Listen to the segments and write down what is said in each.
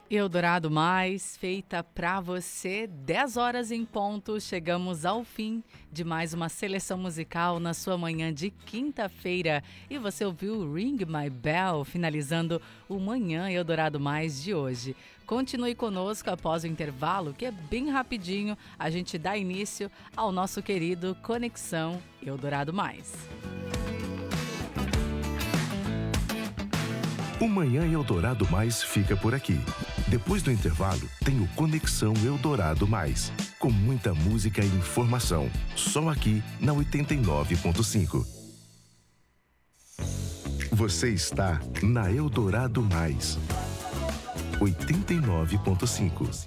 Eldorado Mais, feita pra você, 10 horas em ponto, chegamos ao fim de mais uma seleção musical na sua manhã de quinta-feira. E você ouviu Ring My Bell, finalizando o Manhã Eldorado Mais de hoje. Continue conosco após o intervalo, que é bem rapidinho, a gente dá início ao nosso querido Conexão Eldorado Mais. O Manhã Eldorado Mais fica por aqui. Depois do intervalo, tem o Conexão Eldorado Mais, com muita música e informação, só aqui na 89.5. Você está na Eldorado Mais, 89.5.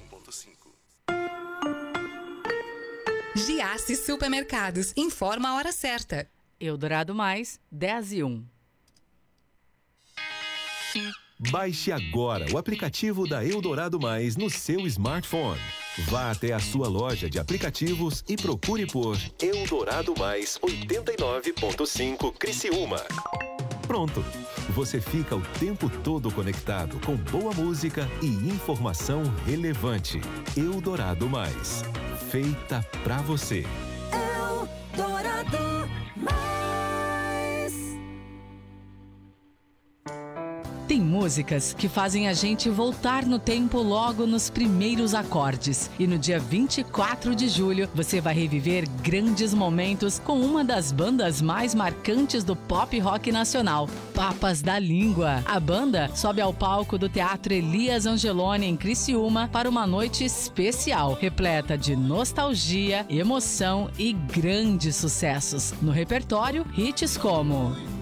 Giasse Supermercados, informa a hora certa. Eldorado Mais, 10:01. Baixe agora o aplicativo da Eldorado Mais no seu smartphone. Vá até a sua loja de aplicativos e procure por Eldorado Mais 89.5 Criciúma. Pronto! Você fica o tempo todo conectado com boa música e informação relevante. Eldorado Mais. Feita pra você. Eldorado Mais. Tem músicas que fazem a gente voltar no tempo logo nos primeiros acordes. E no dia 24 de julho, você vai reviver grandes momentos com uma das bandas mais marcantes do pop rock nacional, Papas da Língua. A banda sobe ao palco do Teatro Elias Angeloni, em Criciúma, para uma noite especial, repleta de nostalgia, emoção e grandes sucessos. No repertório, hits como